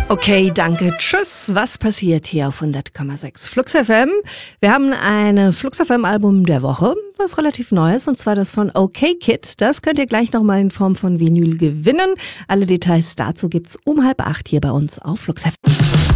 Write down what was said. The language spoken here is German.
Okay, danke. Tschüss. Was passiert hier auf 100,6 Flux FM? Wir haben ein Flux FM Album der Woche, was relativ neu ist, und zwar das von OK Kid. Das könnt ihr gleich nochmal in Form von Vinyl gewinnen. Alle Details dazu gibt's um 7:30 hier bei uns auf Flux FM.